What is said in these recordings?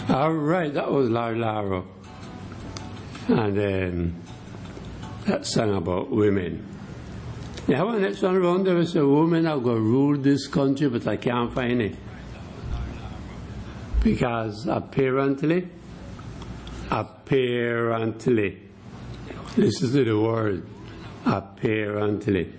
All right, that was Larry Laro. And that song about women. You have a next one around there is a woman that will rule this country, but I can't find it. Because apparently, listen to the word, apparently.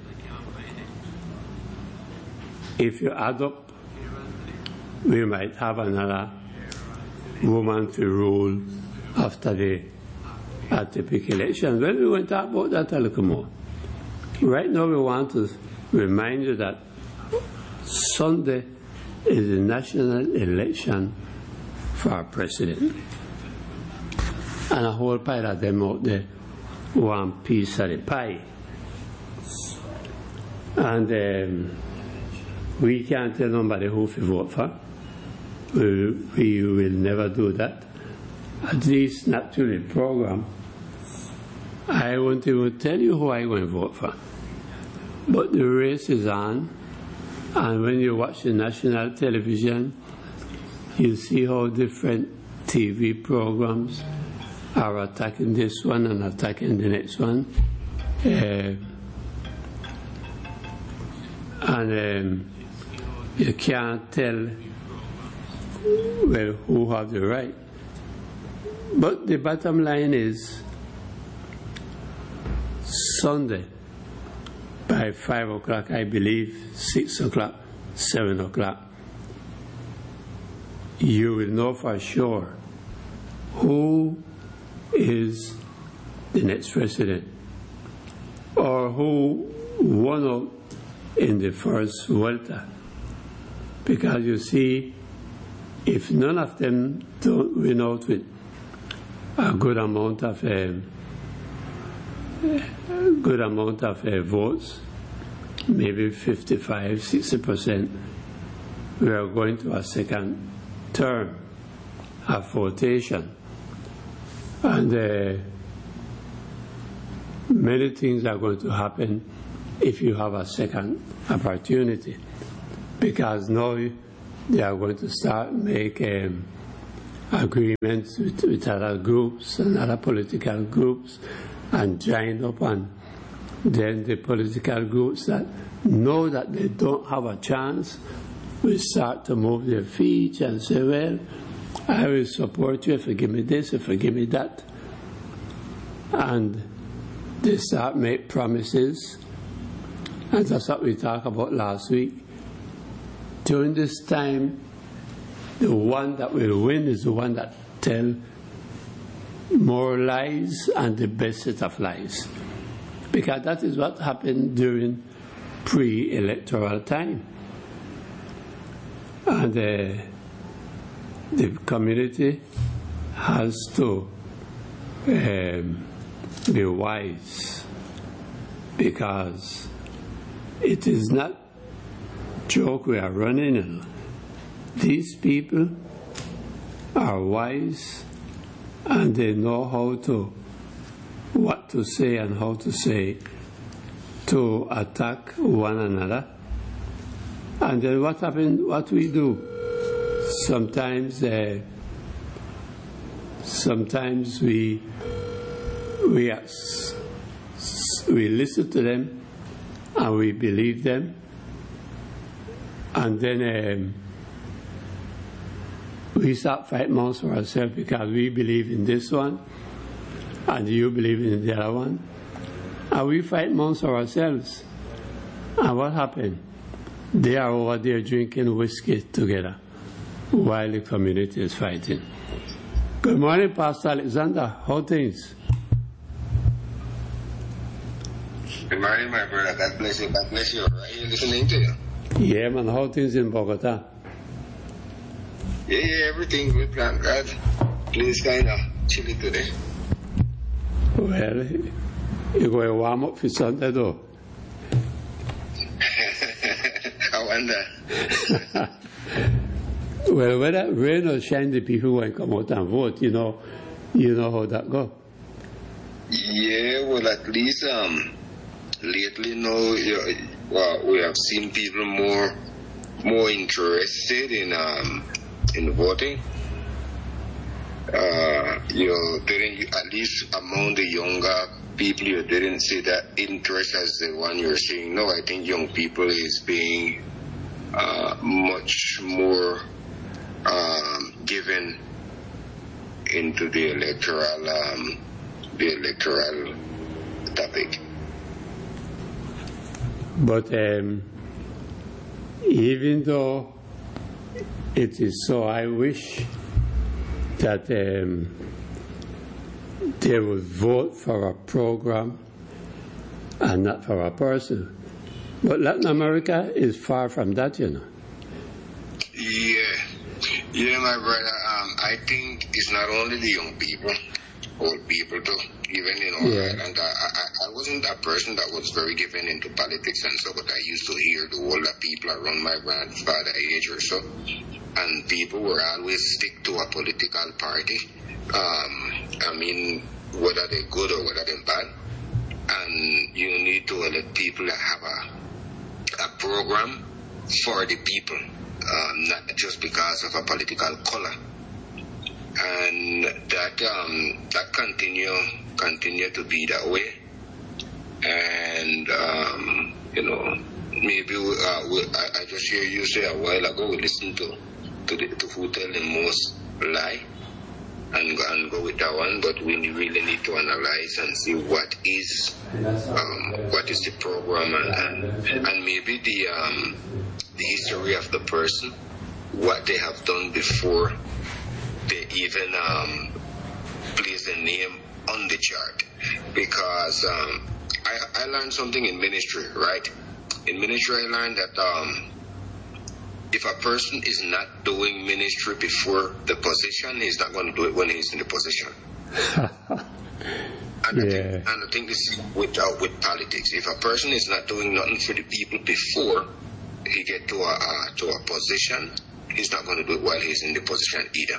If you add up, we might have another woman to rule after the atypical election. Well, we won't talk about that a little more. Right now, we want to remind you that Sunday is the national election for our president. And a whole pile of them out there want piece of the pie. And we can't tell nobody who to vote for. We will never do that. At least not through the program. I won't even tell you who I'm going to vote for. But the race is on, and when you watch the national television, you see how different TV programs are attacking this one and attacking the next one. You can't tell, well, who have the right. But the bottom line is, Sunday, by 5 o'clock, I believe, 6 o'clock, 7 o'clock, you will know for sure who is the next president or who won out in the first Vuelta. Because you see, if none of them don't win out with a good amount of votes, maybe 55, 60%, we are going to a second term of votation. And many things are going to happen if you have a second opportunity. Because now they are going to start making agreements with other groups and other political groups and join up, and then the political groups that know that they don't have a chance will start to move their feet and say, well, I will support you if you give me this, if you give me that. And they start make promises, and that's what we talked about last week. During this time, the one that will win is the one that tells more lies and the best set of lies. Because that is what happened during pre-electoral time. And the community has to be wise, because it is not joke we are running in. These people are wise, and they know what to say and how to say to attack one another. And then what happened? What we do? Sometimes we listen to them and we believe them, and then we start fighting amongst ourselves because we believe in this one and you believe in the other one, and we fight amongst ourselves. And what happened? They are over there drinking whiskey together while the community is fighting. Good morning, Pastor Alexander. How things? Good morning, my brother. God bless you. God bless you. Right here listening to you. Yeah, man. How things in Bogota? Yeah, everything good, thank God. It's kind of chilly today. Well, you're going to warm up for Sunday, though. I wonder. Well, whether rain or shine, the people won't come out and vote. You know how that goes. Yeah, well, at least lately now, we have seen people more interested in voting. you didn't, at least among the younger people, you didn't see that interest as the one you're seeing now. I think young people is being much more given into the electoral topic. But even though it is so, I wish that they would vote for a program and not for a person. But Latin America is far from that, you know. Yeah, my brother. I think it's not only the young people, old people too. Even in our island, I wasn't a person that was very given into politics and so, but I used to hear the older people around my grandfather age or so, and people were always stick to a political party. I mean, whether they're good or whether they're bad, and you need to elect people that have a program for the people, not just because of a political color. And that continue to be that way. And maybe I just hear you say a while ago, we listened to who tell the most lie and go with that one, but we really need to analyze and see what is the program and maybe the history of the person, what they have done before they even place the name on the chart. Because I learned something in ministry, right? In ministry I learned that if a person is not doing ministry before the position, he's not going to do it when he's in the position. I think this is with politics. If a person is not doing nothing for the people before he get to a position, he's not going to do it while he's in the position either.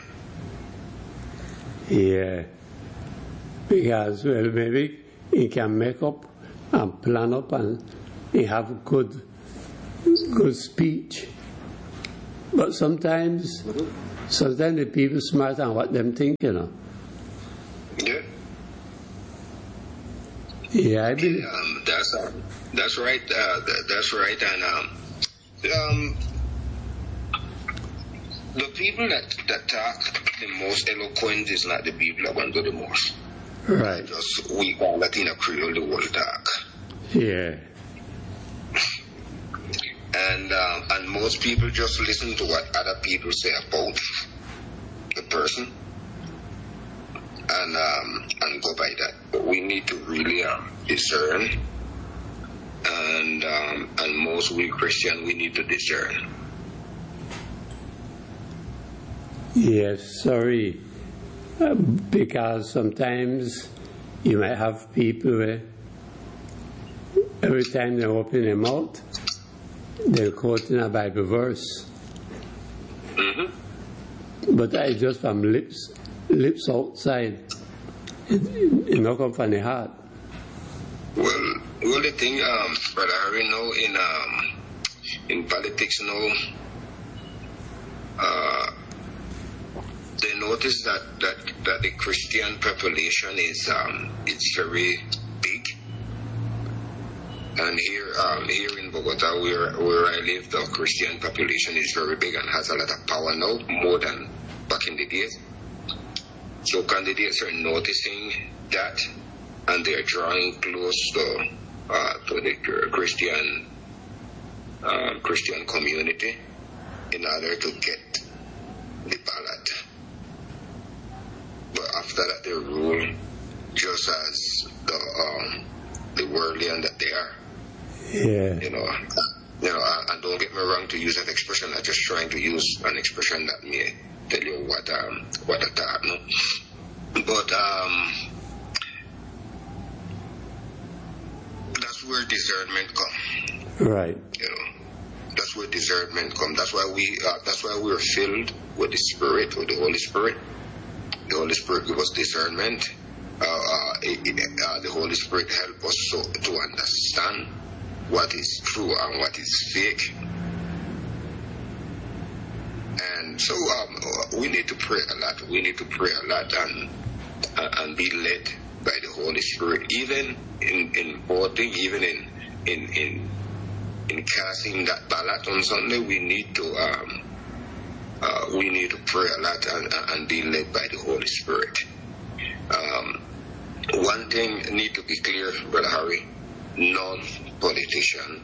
Yeah, because maybe he can make up and plan up and he have good speech. But sometimes the people smart on what them think, you know. Yeah. Yeah, I believe. That's right. That's right. And the people that talk the most eloquent is not the people that want to do the most. Right. Just we call Latino Creole the whole talk. Yeah. And most people just listen to what other people say about the person and go by that. But we need to really discern, and most we Christian we need to discern. Yes, sorry, because sometimes you might have people every time they open their mouth, they're quoting a Bible verse. Mm-hmm. But that is just from lips outside. It not come from the heart. Well, the thing, Brother Harry, know in politics now, they notice that the Christian population is it's very big. And here in Bogota, where I live, the Christian population is very big and has a lot of power now, more than back in the days. So candidates are noticing that, and they're drawing close to the Christian community in order to get the ballot. But after that, they rule just as the worldly that they are. Yeah. You know, and don't get me wrong to use that expression. I'm just trying to use an expression that may tell you what I thought. No? But that's where discernment comes. Right. You know, that's where discernment comes. That's why we're filled with the Spirit, with the Holy Spirit. The Holy Spirit gives us discernment. The Holy Spirit helps us to understand what is true and what is fake. And so we need to pray pray a lot. We need to pray a lot and be led by the Holy Spirit. Even in voting, even in casting that ballot on Sunday, we need to pray a lot and be led by the Holy Spirit. One thing need to be clear, Brother Harry: no politician,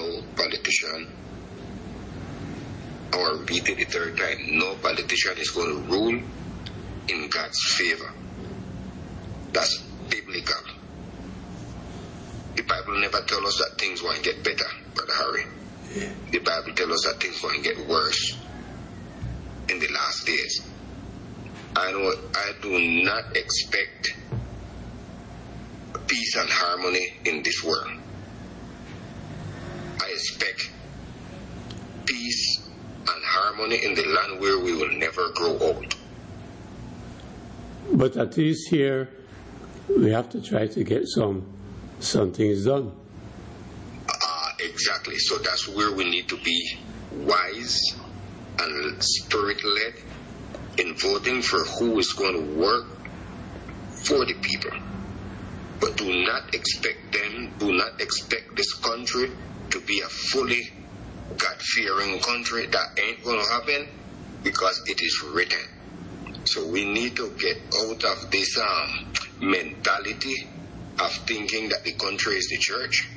I'll repeat it the third time, no politician is going to rule in God's favor. That's biblical. The Bible never tells us that things won't get better, Brother Harry. Yeah. The Bible tells us that things won't get worse in the last days. I do not expect peace and harmony in this world. I expect peace and harmony in the land where we will never grow old. But at least here, we have to try to get some things done. Exactly. So that's where we need to be wise and spirit-led in voting for who is going to work for the people. But do not expect this country to be a fully God-fearing country. That ain't going to happen, because it is written. So we need to get out of this mentality of thinking that the country is the church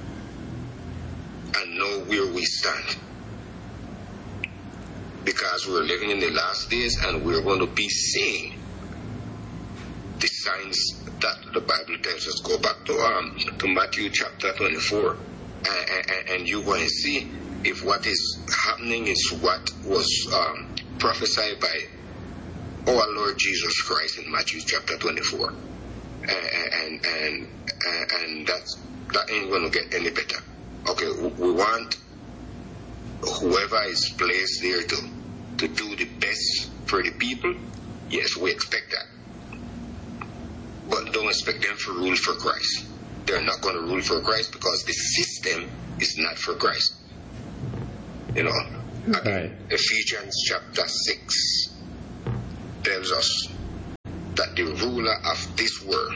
and know where we stand. Because we're living in the last days and we're going to be seeing the signs that the Bible tells us. Go back to Matthew chapter 24 and you're going to see if what is happening is what was prophesied by our Lord Jesus Christ in Matthew chapter 24. And that ain't going to get any better. Okay, we want whoever is placed there to do the best for the people. Yes, we expect that. But don't expect them to rule for Christ. They're not going to rule for Christ because the system is not for Christ. You know, Right. Ephesians chapter 6 tells us that the ruler of this world,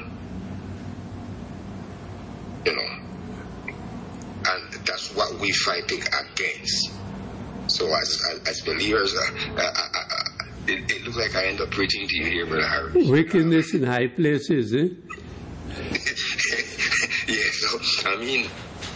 you know, and that's what we're fighting against. So as believers, it looks like I end up preaching to you here, Brother Harry. Wickedness in high places, eh? Yeah, so, I mean,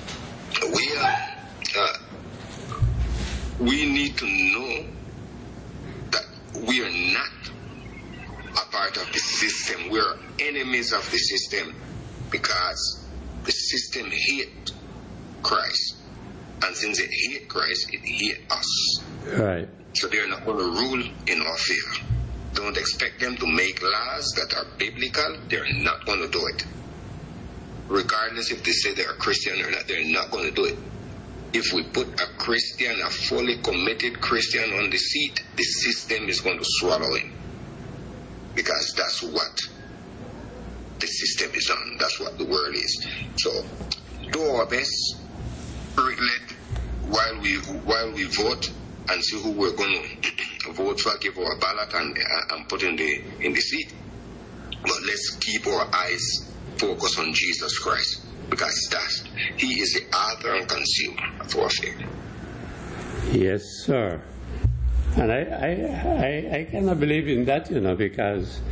we need to know that we are not a part of the system. We are enemies of the system because the system hates Christ. And since it hates Christ, it hates us. Right. So they're not going to rule in our favor. Don't expect them to make laws that are biblical. They're not going to do it. Regardless if they say they're a Christian or not, they're not going to do it. If we put a Christian, a fully committed Christian on the seat, the system is going to swallow him. Because that's what the system is on. That's what the world is. So do our best, spirit-led, while we vote, and see who we're going to vote for, give our ballot and put in the seat. But let's keep our eyes focused on Jesus Christ, because He is the author and consumer of our faith. Yes, sir. And I cannot believe in that, you know, because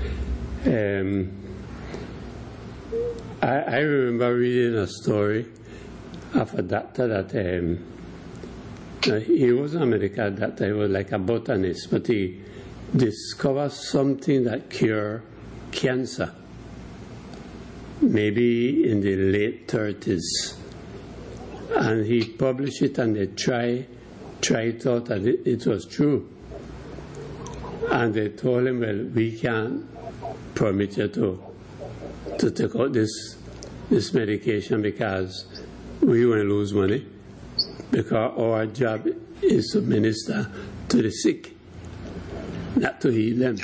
I remember reading a story of a doctor that he was in America at that time. He was like a botanist, but he discovered something that cured cancer, maybe in the late 30s. And he published it, and they tried it out, and it was true. And they told him, well, we can't permit you to take out this medication because we're going to lose money, because our job is to minister to the sick, not to heal them.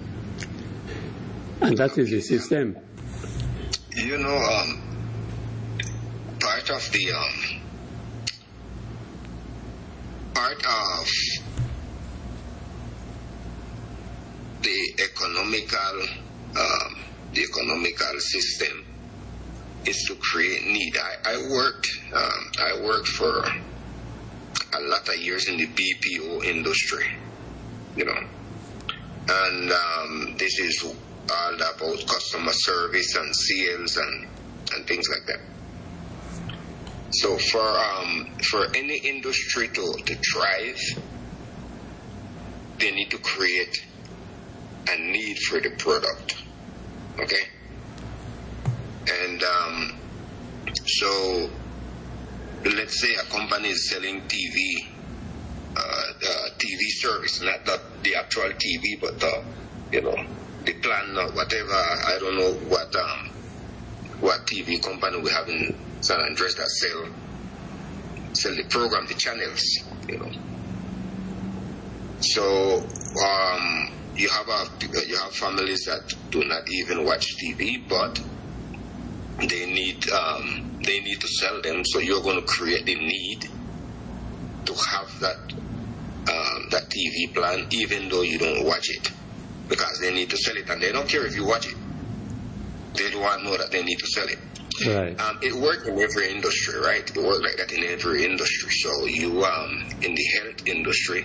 And that is the system. You know, part of economical system is to create need. I worked for a lot of years in the BPO industry, and this is all about customer service and sales and things like that. So for any industry to thrive, they need to create a need for the product. Okay? And so let's say a company is selling TV service, not the actual TV, but the plan or whatever. I don't know what TV company we have in San Andres that sell the program, the channels, So you have families that do not even watch TV, but they need to sell them. So you're going to create the need to have that TV plan, even though you don't watch it, because they need to sell it, and they don't care if you watch it. They don't want to know that they need to sell it. Right. It works in every industry, right? It works like that in every industry. So you in the health industry,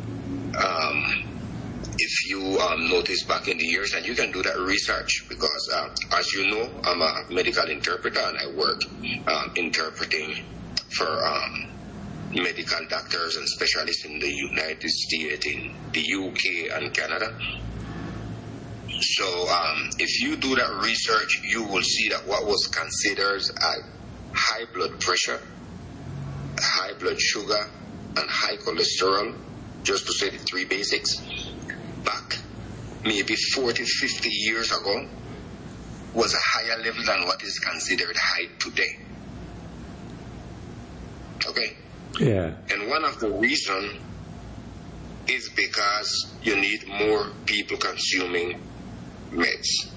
if you notice back in the years, and you can do that research, because as you know, I'm a medical interpreter, and I work interpreting for medical doctors and specialists in the United States, in the UK and Canada. So if you do that research, you will see that what was considered high blood pressure, high blood sugar, and high cholesterol, just to say the three basics, back maybe 40, 50 years ago, was a higher level than what is considered high today. Okay? Yeah. And one of the reasons is because you need more people consuming meds.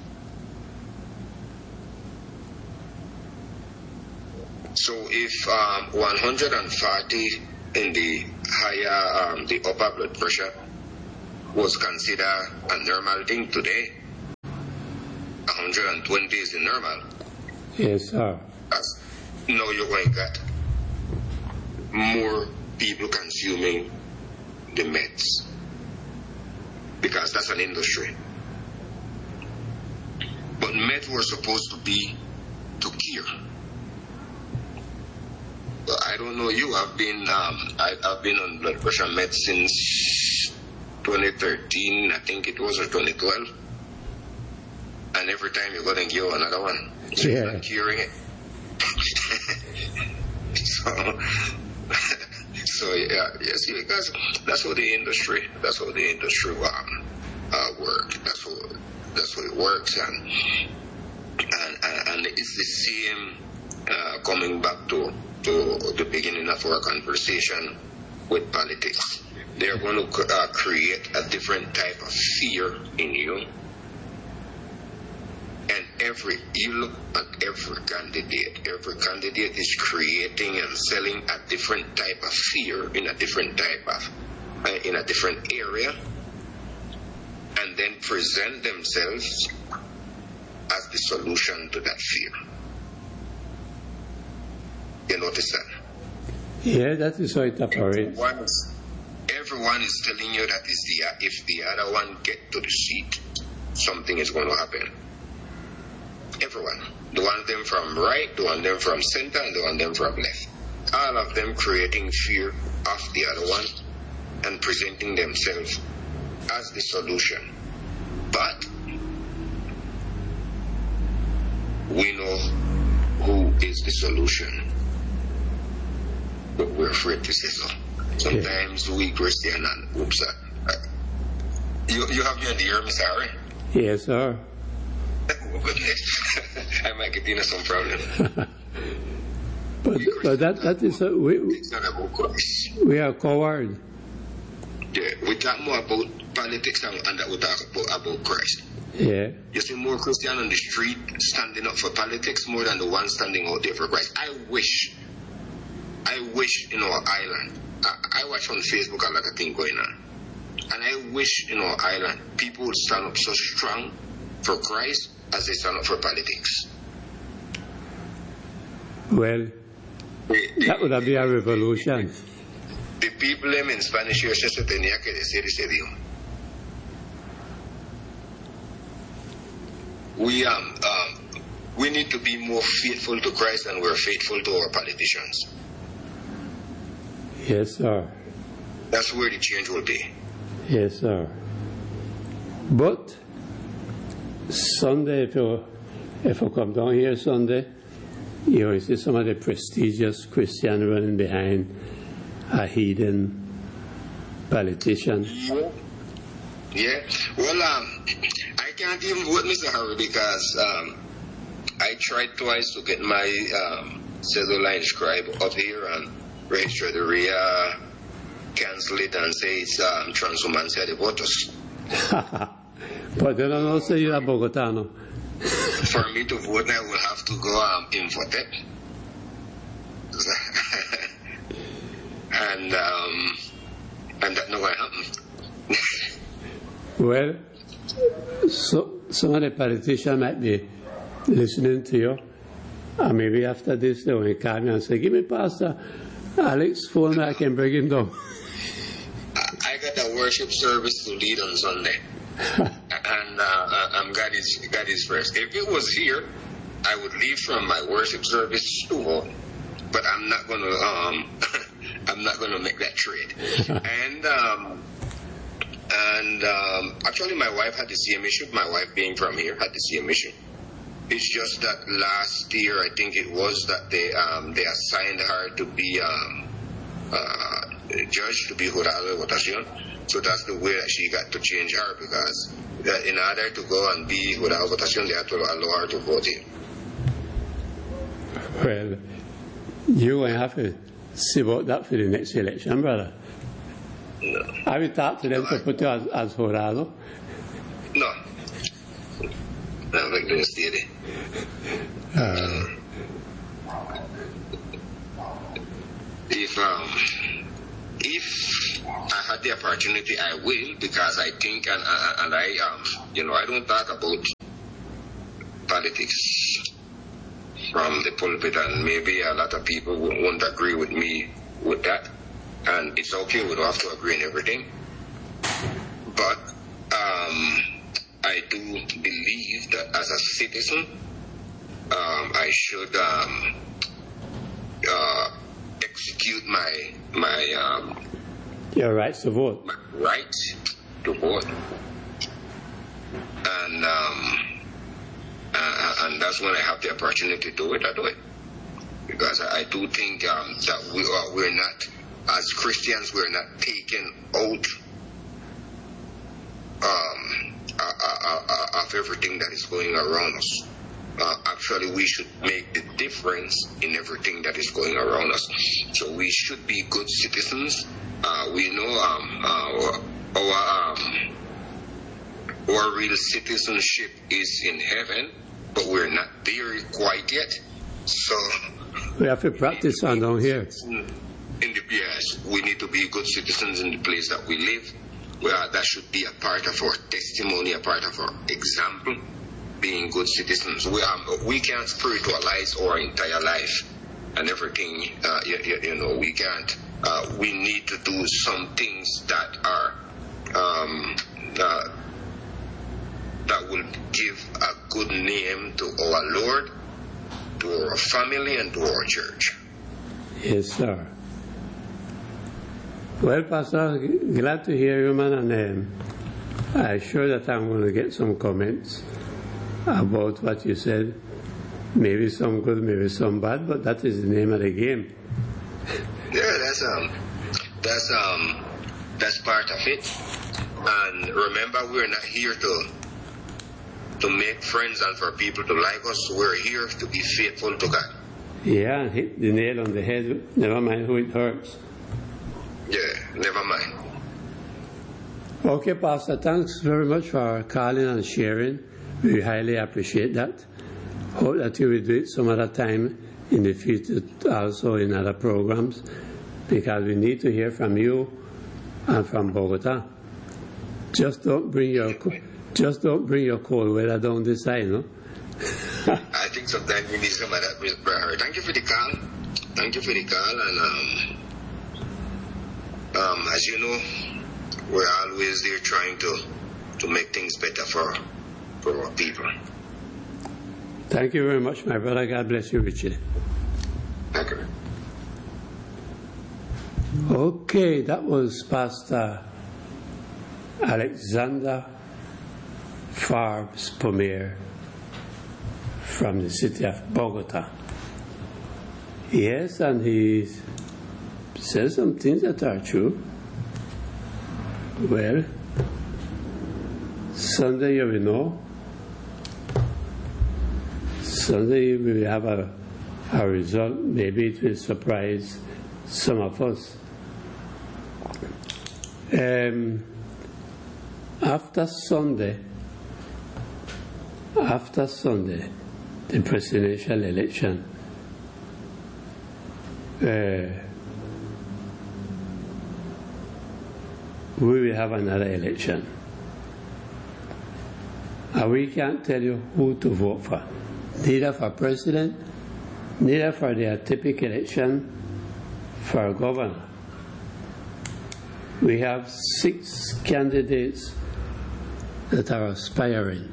So if 140 in the higher, the upper blood pressure was considered a normal thing today, 120 is the normal. Yes, sir. Now you're going to get more people consuming the meds, because that's an industry. But meds were supposed to be to cure. But I don't know you. I've been on blood pressure meds since 2013, I think it was, or 2012. And every time you go and give another one, so you're not curing it. So yeah, see, because that's how the industry works. That's how it works, and it's the same. Coming back to the beginning of our conversation with politics, they're going to create a different type of fear in you. And you look at every candidate is creating and selling a different type of fear in a different area, and then present themselves as the solution to that fear. You notice that? Yeah, that is how it operates. Everyone is telling you that if the other one get to the seat, something is going to happen. Everyone. The one of them from right, the one of them from center, and the one of them from left. All of them creating fear of the other one and presenting themselves as the solution. But we know who is the solution. But we're afraid to say so. Sometimes we Christian and oops. You have me on the ear, Mr. Harry? Yes, sir. Oh, goodness. I might get into some problem. but that is it's not about Christ. We are coward. Yeah, we talk more about politics and that we talk about Christ. Yeah. You see more Christian on the street standing up for politics more than the one standing out there for Christ. I wish in our island. I watch on Facebook a lot of things going on. And I wish in our island people would stand up so strong for Christ as they stand up for politics. Well, that would be a revolution. The people in Spanish here se tenía que decir y se dio. We need to be more faithful to Christ than we're faithful to our politicians. Yes, sir. That's where the change will be. Yes, sir. But Sunday, if you come down here Sunday, you will see some of the prestigious Christians running behind a heathen politician. Yeah. Well, I can't even vote, Mr. Harry, because I tried twice to get my cedula inscribed up here and register the RIA, cancel it and say it's transhumancia de votos. But they don't know say you're a Bogotano. For me to vote, I will have to go in Infotep. and that's not going to happen. Well, so some of the politicians might be listening to you, and maybe after this they will call me and say, give me Pastor Alex phone, I can bring him down. I got a worship service to lead on Sunday. And God is first. If it was here, I would leave from my worship service to vote, but I'm not going to I'm not going to make that trade. And actually, my wife had the same issue. My wife, being from here, had the same issue. It's just that last year, I think it was that they assigned her to be judge, to be jurado de votación. So that's the way that she got to change her, because in order to go and be jurado de votación, they had to allow her to vote here. Well, you will have to see about that for the next election, brother. No. I will talk to them to put you as jurado. No. I'm not going to stay there. If I had the opportunity, I will, because I think, and I I don't talk about politics from the pulpit, and maybe a lot of people won't agree with me with that, and it's okay, we don't have to agree on everything, but I do believe that as a citizen, I should execute my your rights to vote. My right to vote, and that's when I have the opportunity to do it. I do it, because I do think that we're not, as Christians, we're not taken out of everything that is going around us. Actually, we should make the difference in everything that is going around us. So we should be good citizens. We know our real citizenship is in heaven, but we're not there quite yet. So we have to practice on down here. Yes, we need to be good citizens in the place that we live. That should be a part of our testimony, a part of our example, being good citizens. We can't spiritualize our entire life and everything. We can't. We need to do some things that are that will give a good name to our Lord, to our family, and to our church. Yes, sir. Well, Pastor, glad to hear you, man, and I'm sure that I'm going to get some comments about what you said. Maybe some good, maybe some bad, but that is the name of the game. Yeah, that's part of it. And remember, we're not here to make friends and for people to like us. We're here to be faithful to God. Yeah, hit the nail on the head. Never mind who it hurts. Yeah, never mind. Okay, Pastor, thanks very much for calling and sharing. We highly appreciate that. Hope that you will do it some other time in the future, also in other programs, because we need to hear from you and from Bogota. Just don't bring your cold weather down this side, no? I think sometimes we need some of that, Mr. Brother. Thank you for the call. Thank you for the call. And as you know, we're always there trying to make things better for our people. Thank you very much, my brother. God bless you, Richard. Thank you. Okay, that was Pastor Alexander Farbs Pomer from the city of Bogota. Yes, and he says some things that are true. Well, Sunday, you will know. Sunday we will have a result. Maybe it will surprise some of us. After Sunday, the presidential election, we will have another election. And we can't tell you who to vote for, neither for president, neither for the typical election for governor. We have 6 candidates that are aspiring.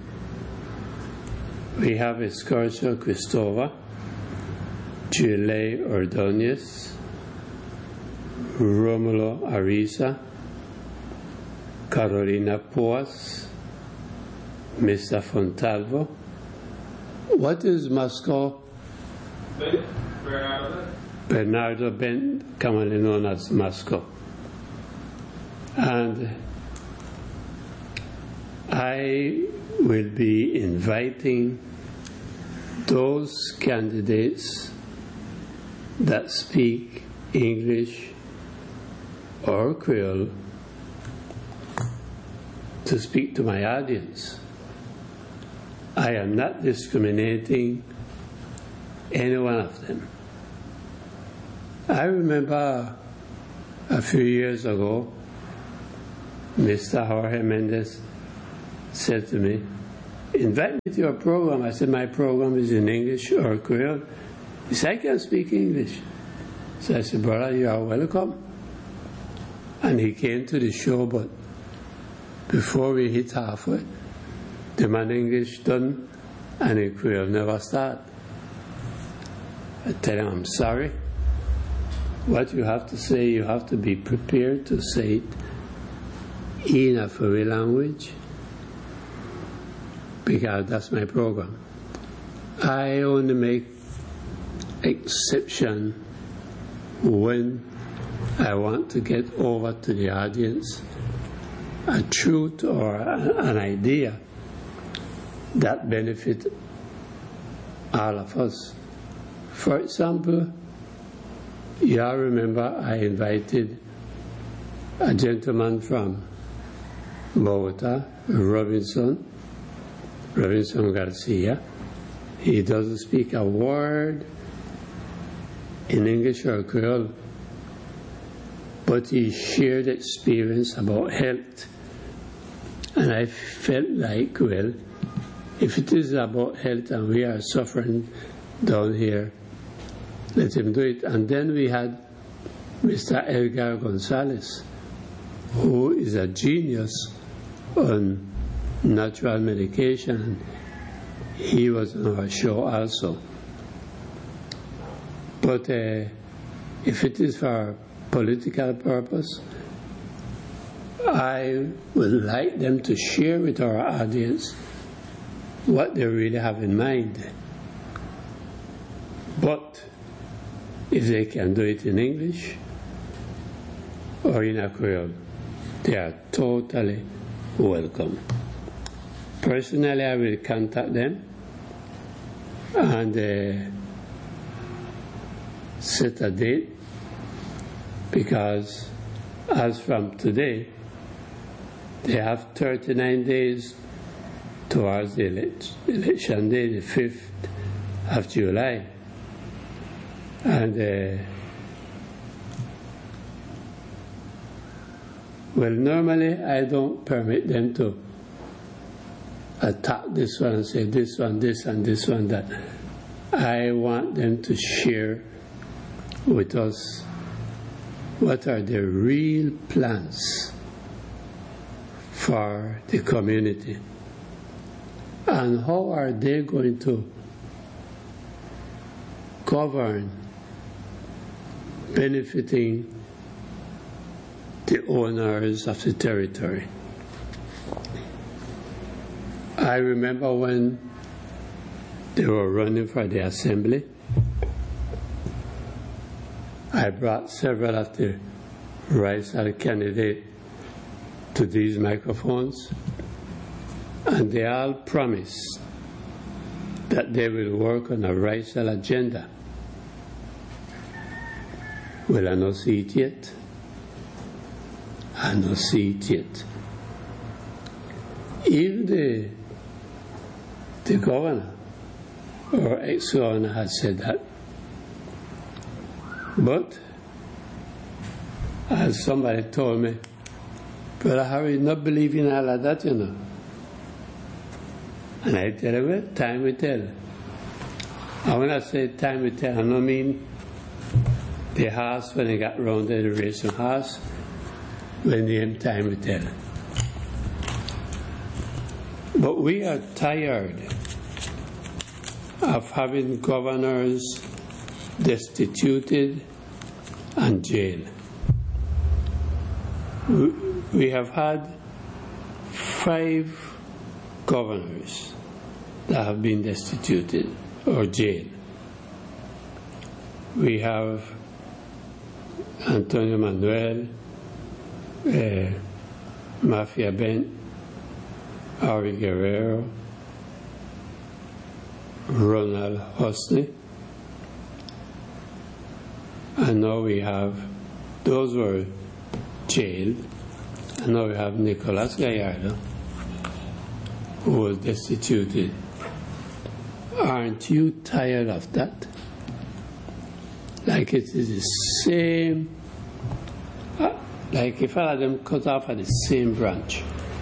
We have Escorcio Cristova, Gile Ordonez, Romulo Ariza, Carolina Poas, Mr. Fontalvo. What is Moscow? Bernardo Bent, commonly known as Moscow. And I will be inviting those candidates that speak English or Creole to speak to my audience. I am not discriminating any one of them. I remember a few years ago, Mr. Jorge Mendez said to me, invite me to your program. I said, my program is in English or Creole. He said, I can speak English. So I said, brother, you are welcome. And he came to the show, but before we hit halfway, the man English done and the Creole never start. I tell him, I'm sorry. What you have to say, you have to be prepared to say it in a foreign language, because that's my program. I only make exception when I want to get over to the audience a truth or an idea that benefit all of us. For example, you all remember I invited a gentleman from Bogota, Robinson Garcia. He doesn't speak a word in English or Creole, but he shared experience about health. And I felt like, well, if it is about health and we are suffering down here, let him do it. And then we had Mr. Edgar Gonzalez, who is a genius on natural medication. He was on our show also. But if it is for political purpose, I would like them to share with our audience what they really have in mind. But if they can do it in English or in a Creole, they are totally welcome. Personally, I will contact them and set a date, because as from today, they have 39 days towards the election day, the 5th of July. And Well, normally I don't permit them to attack this one and say this one, this, and this one, that. I want them to share with us what are their real plans for the community and how are they going to govern benefiting the owners of the territory. I remember when they were running for the assembly, I brought several of the rival candidates to these microphones, and they all promised that they will work on a racial agenda. Well, I don't see it yet. I don't see it yet. If the governor or ex-governor had said that, but as somebody told me, Brother Harry, not believe in all of that, you know. And I tell him, well, time will tell. And when I say time will tell, I don't mean the horse when they got round the racing horse, when the time will tell. But we are tired of having governors destituted and jailed. We have had 5 governors that have been destituted or jailed. We have Antonio Manuel, Mafia Ben, Ari Guerrero, Ronald Hosny, and now we have, those were jailed, and now we have Nicolas Gallardo, who was destituted. Aren't you tired of that? Like it is the same, like if all of them cut off at the same branch.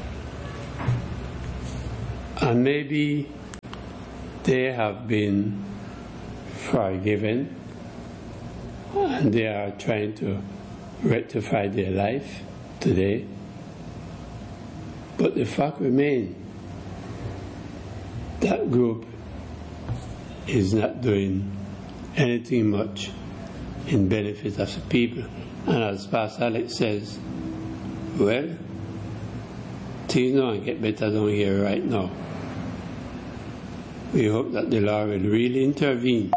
And maybe they have been forgiven and they are trying to rectify their life today. But the fact remains, that group is not doing anything much in benefit of the people. And as Pastor Alex says, well, things don't get better down here right now. We hope that the Lord will really intervene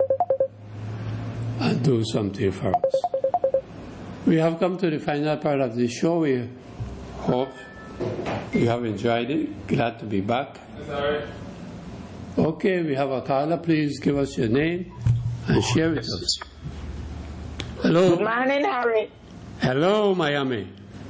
and do something for us. We have come to the final part of the show. We hope you have enjoyed it. Glad to be back. Sorry. Okay, we have a caller. Please give us your name and share with us. Hello. Good morning, Harry. Hello, Miami.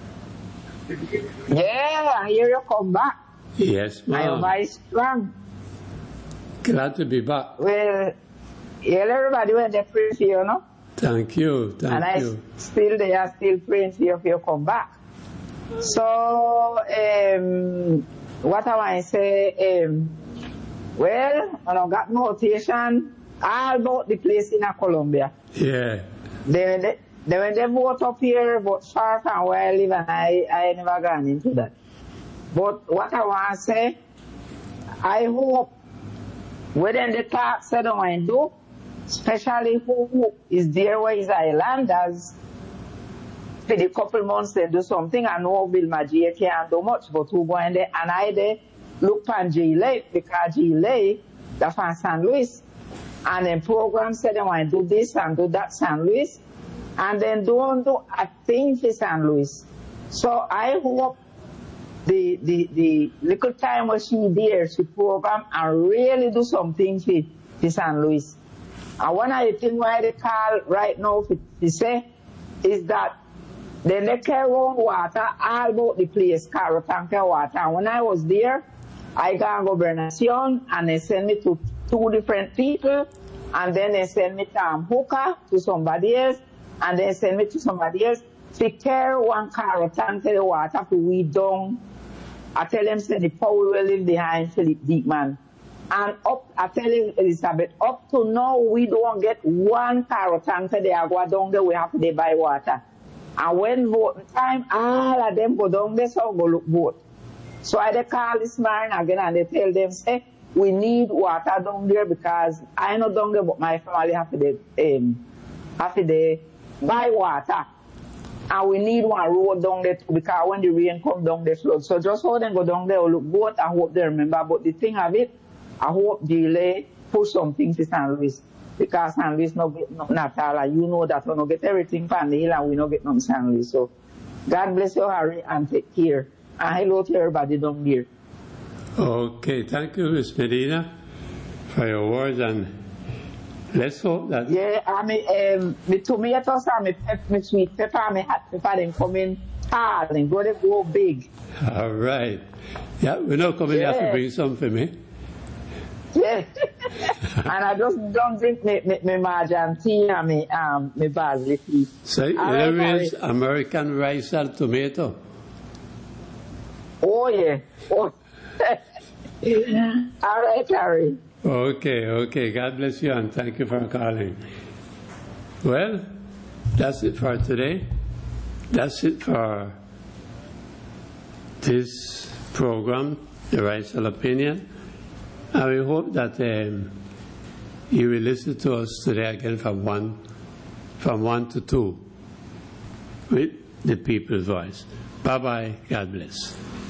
Yeah, here you come back. Yes, I am ma'am. very strong. Glad to be back. Well, everybody went to pray for you, you know? Thank you. And Thank you. they are still praying for you if you come back. So, what I want to say, well, I got notation all about the place in Colombia. Yeah. When they vote up here, but far from where I live, and I never gone into that. But what I want to say, I hope within the talks that I want to do, especially who is there where is islanders, for the couple months they do something. I know Bill Majie can't do much, but who go in there and I there look on G-Lay, because G-Lay, that's from San Luis. And then program said they want to do this and do that San Luis. And then don't do a thing for San Luis. So I hope the little time when she there, she program and really do something for San Luis. And one of the things why they call right now to say is that they carry around water all about the place, carry tanker water. And when I was there, I got Gobernacion and they sent me to 2 different people, and then they send me to Hooker to somebody else, and they send me to somebody else. to carry one car tank to the water to weed down. I tell them, say the power will live behind Philip Diekman. And up, I tell you, Elizabeth, up to now, we don't get one car tank to the agua down there, we have to buy water. And when voting time, all of them go down there, so go look vote. So I call this man again and they tell them, say, we need water down there because I know down there, but my family have to buy water. And we need one road down there too, because when the rain come down, they flood. So just hold them go down there, look boat, I hope they remember. But the thing of it, I hope delay push something to San Luis. Because San Luis no get nothing at all. And you know that we no get everything from the hill and we no get nothing San Luis. So God bless you, Harry, and take care. And hello to everybody down there. Okay, thank you, Ms. Medina, for your words, and let's hope that... Yeah, I mean, my tomatoes and my sweet pepper and my hot pepper, they come in hard and go big. All right. Yeah, we're not coming here to bring some for me. Yeah. And I just don't drink my margarine tea and my basil tea. So, there is American rice and tomato. Oh, yeah. Oh. All right, Harry. Okay. God bless you and thank you for calling. Well, that's it for today. That's it for this program, The Rightful Opinion. And we hope that you will listen to us today again from 1 to 2 with the people's voice. Bye-bye. God bless.